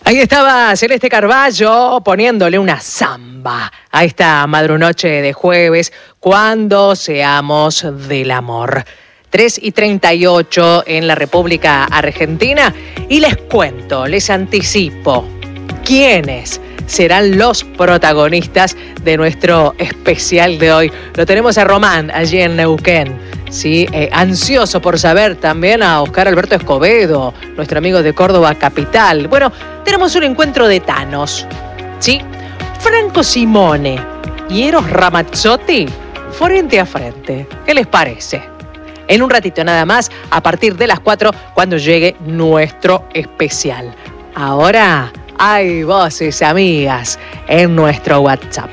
Ahí estaba Celeste Carballo poniéndole una samba a esta madrunoche de jueves, cuando seamos del amor. 3:38 en la República Argentina y les cuento, les anticipo, ¿quiénes serán los protagonistas de nuestro especial de hoy? Lo tenemos a Román allí en Neuquén, ¿sí? Ansioso por saber también a Oscar Alberto Escobedo, nuestro amigo de Córdoba Capital. Bueno, tenemos un encuentro de Thanos, ¿sí? Franco Simone y Eros Ramazzotti frente a frente. ¿Qué les parece? En un ratito nada más, a partir de las 4, cuando llegue nuestro especial. Ahora hay voces amigas en nuestro WhatsApp.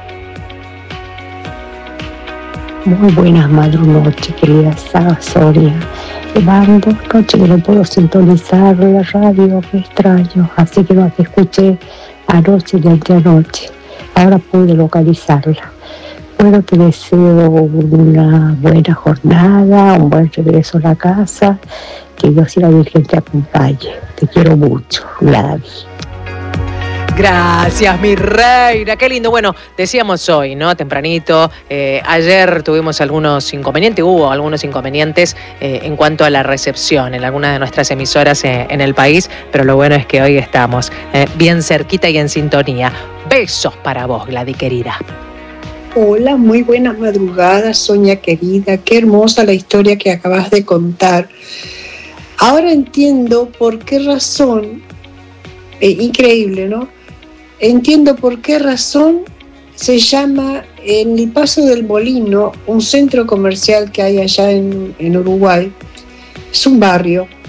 Muy buenas madrunoches, querida Sonia. Llevando noche que no puedo sintonizar la radio, me extraño, así que no te escuché anoche y anteanoche. Ahora pude localizarla. Bueno, te deseo una buena jornada, un buen regreso a la casa, que Dios y la Virgen te acompañe. Te quiero mucho, Gladys. Gracias, mi reina, qué lindo. Bueno, decíamos hoy, ¿no? Tempranito, ayer tuvimos hubo algunos inconvenientes en cuanto a la recepción en algunas de nuestras emisoras en el país, pero lo bueno es que hoy estamos bien cerquita y en sintonía. Besos para vos, Gladys querida. Hola, muy buenas madrugadas, Sonia querida. Qué hermosa la historia que acabas de contar. Ahora entiendo por qué razón, increíble, ¿no? Entiendo por qué razón se llama en el Paso del Molino, un centro comercial que hay allá en Uruguay. Es un barrio